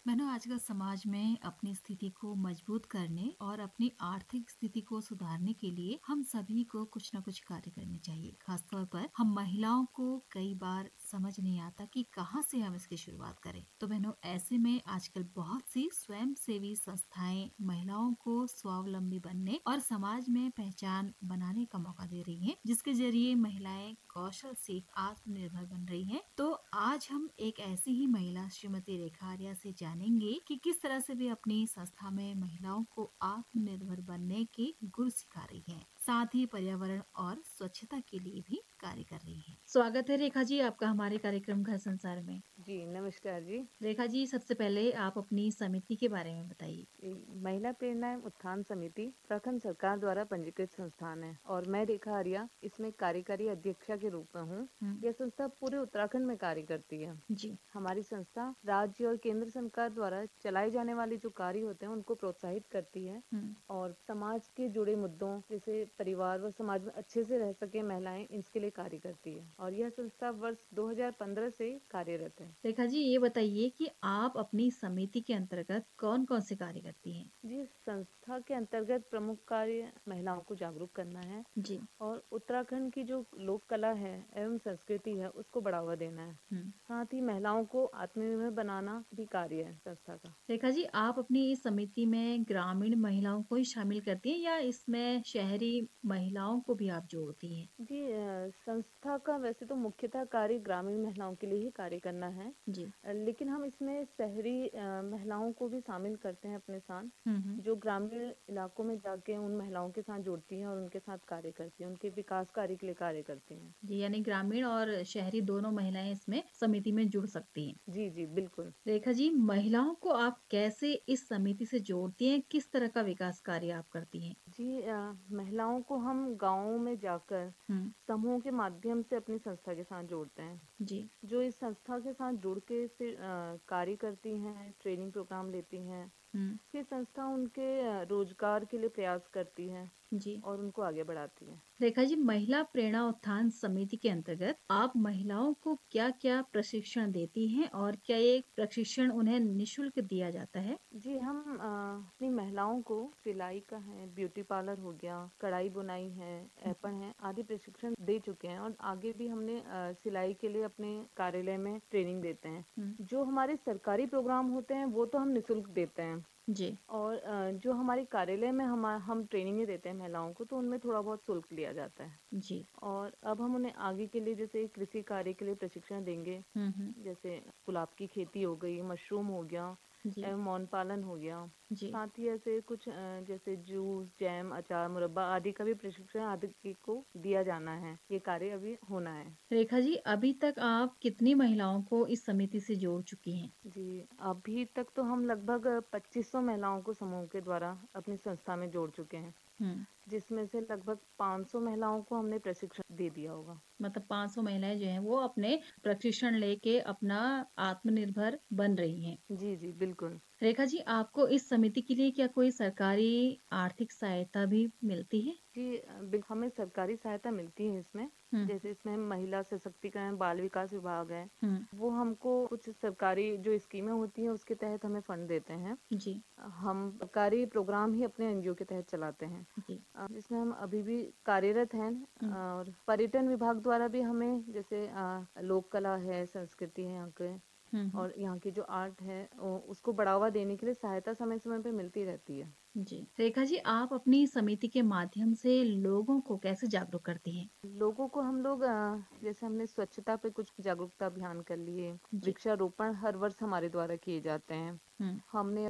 मैंने आजकल समाज में अपनी स्थिति को मजबूत करने और अपनी आर्थिक स्थिति को सुधारने के लिए हम सभी को कुछ न कुछ कार्य करने चाहिए। खासतौर पर हम महिलाओं को कई बार समझ नहीं आता कि कहाँ से हम इसकी शुरुआत करें। तो बहनों, ऐसे में आजकल बहुत सी स्वयं सेवी संस्थाएं महिलाओं को स्वावलंबी बनने और समाज में पहचान बनाने का मौका दे रही हैं, जिसके जरिए महिलाएं कौशल सीख आत्मनिर्भर बन रही हैं। तो आज हम एक ऐसी ही महिला श्रीमती रेखा आर्या से जानेंगे कि किस तरह से वे अपनी संस्था में महिलाओं को आत्मनिर्भर बनने के गुर सिखा रही हैं, साथ ही पर्यावरण और स्वच्छता के लिए भी कार्य कर रही हैं। स्वागत है रेखा जी आपका हमारे कार्यक्रम घर संसार में। जी, नमस्कार जी। रेखा जी, सबसे पहले आप अपनी समिति के बारे में बताइए। महिला प्रेरणा उत्थान समिति उत्तराखंड सरकार द्वारा पंजीकृत संस्थान है और मैं रेखा आर्या इसमें कार्यकारी अध्यक्षा के रूप में हूँ। यह संस्था पूरे उत्तराखंड में कार्य करती है। जी। हमारी संस्था राज्य और केंद्र सरकार द्वारा चलाए जाने वाले जो कार्य होते हैं उनको प्रोत्साहित करती है और समाज के जुड़े मुद्दों जैसे परिवार व समाज में अच्छे से रह सके महिलाएं, इसके लिए कार्य करती है और यह संस्था वर्ष 2015 से कार्यरत है। रेखा जी, ये बताइए कि आप अपनी समिति के अंतर्गत कौन कौन से कार्य करती हैं? जी, संस्था के अंतर्गत प्रमुख कार्य महिलाओं को जागरूक करना है जी। और उत्तराखंड की जो लोक कला है एवं संस्कृति है उसको बढ़ावा देना है। साथ ही महिलाओं को आत्मनिर्भर बनाना भी कार्य है संस्था का। रेखा जी, आप अपनी इस समिति में ग्रामीण महिलाओं को ही शामिल करती हैं या इसमें शहरी महिलाओं को भी आप जोड़ती हैं? जी, संस्था का वैसे तो मुख्यतः कार्य ग्रामीण महिलाओं के लिए ही कार्य करना है। जी। लेकिन हम इसमें शहरी महिलाओं को भी शामिल करते हैं अपने साथ, जो ग्रामीण इलाकों में जाके उन महिलाओं के साथ जुड़ती हैं और उनके साथ कार्य करती हैं, उनके विकास कार्य के लिए कार्य करती हैं। जी, यानी ग्रामीण और शहरी दोनों महिलाएं इसमें समिति में जुड़ सकती हैं। जी, जी, बिल्कुल। रेखा जी, महिलाओं को आप कैसे इस समिति से जोड़ती हैं? किस तरह का विकास कार्य आप करती हैं? जी, महिलाओं को हम गाँवों में जाकर समूह के माध्यम से अपनी संस्था के साथ जोड़ते हैं। जी। जो इस संस्था के साथ जुड़ के फिर कार्य करती हैं, ट्रेनिंग प्रोग्राम लेती हैं। फिर संस्था उनके रोजगार के लिए प्रयास करती है जी। और उनको आगे बढ़ाती है। रेखा जी, महिला प्रेरणा उत्थान समिति के अंतर्गत आप महिलाओं को क्या-क्या प्रशिक्षण देती हैं और क्या ये प्रशिक्षण उन्हें निःशुल्क दिया जाता है? जी, हम अपनी महिलाओं को सिलाई का है, ब्यूटी पार्लर हो गया, कढ़ाई बुनाई है, ऐपण है, आदि प्रशिक्षण दे चुके हैं और आगे भी हमने सिलाई के लिए अपने कार्यालय में ट्रेनिंग देते हैं। जो हमारे सरकारी प्रोग्राम होते हैं वो तो हम निःशुल्क देते हैं जी। और जो हमारे कार्यालय में हम ट्रेनिंगें देते हैं महिलाओं को तो उनमें थोड़ा बहुत शुल्क लिया जाता है। जी। और अब हम उन्हें आगे के लिए जैसे कृषि कार्य के लिए प्रशिक्षण देंगे, जैसे गुलाब की खेती हो गई, मशरूम हो गया जी। एवं मौन पालन हो गया। जी। साथ ही ऐसे कुछ जैसे जूस, जैम, अचार, मुरब्बा आदि का भी प्रशिक्षण आदि को दिया जाना है। ये कार्य अभी होना है। रेखा जी, अभी तक आप कितनी महिलाओं को इस समिति से जोड़ चुकी हैं? जी, अभी तक तो हम लगभग 2500 महिलाओं को समूह के द्वारा अपनी संस्था में जोड़ चुके हैं, जिसमें से लगभग 500 महिलाओं को हमने प्रशिक्षण दे दिया होगा। मतलब 500 महिलाएं जो हैं वो अपने प्रशिक्षण लेके अपना आत्मनिर्भर बन रही हैं। जी, जी, बिल्कुल। रेखा जी, आपको इस समिति के लिए क्या कोई सरकारी आर्थिक सहायता भी मिलती है? जी, हमें सरकारी सहायता मिलती है इसमें। जैसे इसमें महिला सशक्तिकरण बाल विकास विभाग है, वो हमको कुछ सरकारी जो स्कीमें होती हैं उसके तहत हमें फंड देते हैं। जी। हम सरकारी प्रोग्राम ही अपने एनजीओ के तहत चलाते हैं, जी। जिसमें हम अभी भी कार्यरत हैं और पर्यटन विभाग द्वारा भी हमें जैसे लोक कला है, संस्कृति है यहाँ के और यहाँ की जो आर्ट है उसको बढ़ावा देने के लिए सहायता समय-समय पे मिलती रहती है। जी। रेखा जी, आप अपनी समिति के माध्यम से लोगों को कैसे जागरूक करती हैं? लोगों को हम लोग जैसे हमने स्वच्छता पे कुछ जागरूकता अभियान कर लिए, जी। वृक्षारोपण हर वर्ष हमारे द्वारा किए जाते हैं। हमने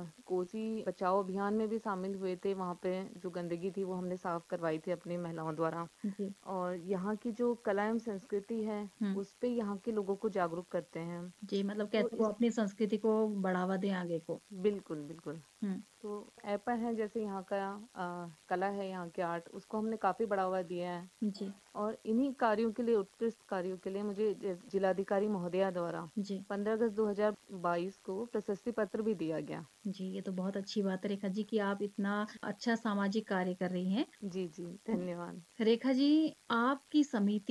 कोसी बचाओ अभियान में भी शामिल हुए थे, वहाँ पे जो गंदगी थी वो हमने साफ करवाई थी अपनी महिलाओं द्वारा जी। और यहाँ की जो कला एवं संस्कृति है उस पे यहाँ के लोगों को जागरूक करते हैं। जी, मतलब तो कैसे वो अपनी संस्कृति को बढ़ावा दें आगे को। बिल्कुल, बिल्कुल। तो ऐपल है जैसे यहाँ का कला है, यहाँ के आर्ट उसको हमने काफ़ी बढ़ावा दिया है जी। और इन्हीं कार्यों के लिए उत्कृष्ट कार्यों के लिए मुझे जिलाधिकारी महोदया द्वारा जी। 15 अगस्त 2022 को प्रशस्ति पत्र भी दिया गया। जी, ये तो बहुत अच्छी बात है रेखा जी कि आप इतना अच्छा सामाजिक कार्य कर रही हैं। जी, जी, धन्यवाद। रेखा जी, आपकी समिति